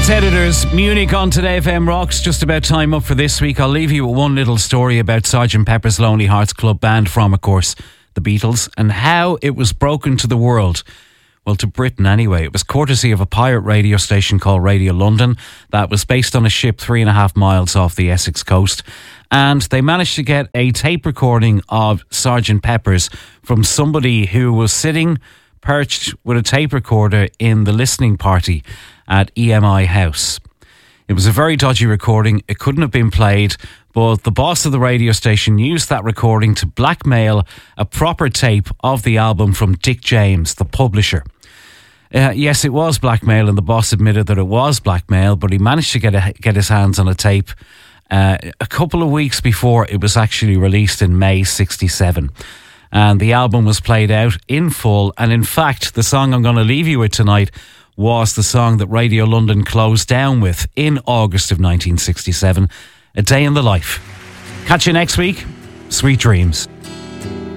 That's Editors, Munich on Today FM Rocks. Just about time up for this week. I'll leave you with one little story about Sgt. Pepper's Lonely Hearts Club Band from, of course, the Beatles, and how it was broken to the world. Well, to Britain anyway. It was courtesy of a pirate radio station called Radio London that was based on a ship 3.5 miles off the Essex coast. And they managed to get a tape recording of Sgt. Pepper's from somebody who was sitting perched with a tape recorder in the listening party at EMI House. It was a very dodgy recording. It couldn't have been played, but the boss of the radio station used that recording to blackmail a proper tape of the album from Dick James, the publisher. Yes, it was blackmail, and the boss admitted that it was blackmail, but he managed to get his hands on a tape a couple of weeks before it was actually released in May 1967. And the album was played out in full. And in fact, the song I'm going to leave you with tonight was the song that Radio London closed down with in August of 1967, A Day in the Life. Catch you next week. Sweet dreams.